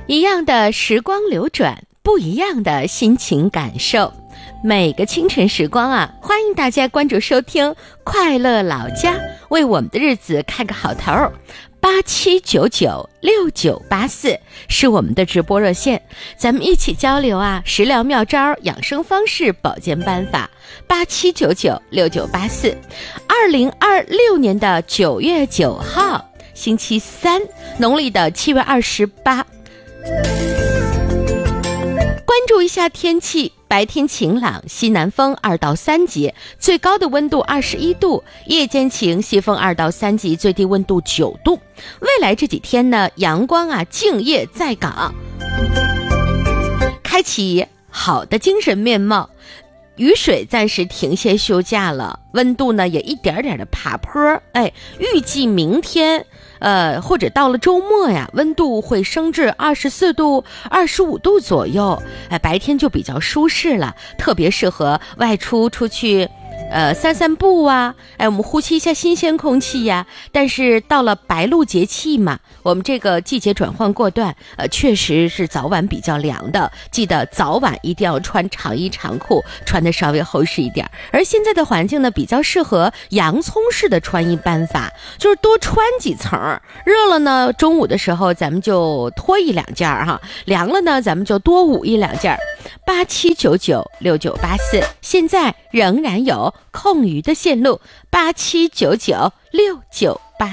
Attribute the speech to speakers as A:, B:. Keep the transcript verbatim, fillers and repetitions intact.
A: 一样的时光流转，不一样的心情感受。每个清晨时光啊，欢迎大家关注收听快乐老家，为我们的日子看个好头。八七九九六九八四是我们的直播热线，咱们一起交流啊，食疗妙招、养生方式、保健办法。八七九九六九八四。二零二六年的九月九号，星期三，农历的七月二十八。关注一下天气，白天晴朗，西南风二到三级，最高的温度二十一度；夜间晴，西风二到三级，最低温度九度。未来这几天呢，阳光啊敬业在岗，开启好的精神面貌。雨水暂时停歇休假了，温度呢也一点点的爬坡。哎，预计明天呃或者到了周末呀，温度会升至二十四度、二十五度左右。哎，白天就比较舒适了，特别适合外出出去呃散散步啊，哎，我们呼吸一下新鲜空气呀。但是到了白露节气嘛，我们这个季节转换过段，呃，确实是早晚比较凉的，记得早晚一定要穿长衣长裤，穿得稍微厚实一点。而现在的环境呢，比较适合洋葱式的穿衣办法，就是多穿几层，热了呢，中午的时候咱们就脱一两件哈，凉了呢，咱们就多捂一两件。八七九九六九八四，现在仍然有空余的线路，八七九九六九八